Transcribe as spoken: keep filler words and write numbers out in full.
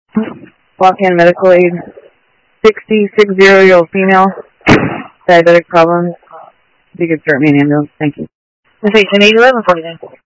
Walk-in medical aid. sixty-six year old female. Diabetic problems. If you could start me an ambulance, thank you. Station eight eleven for you then.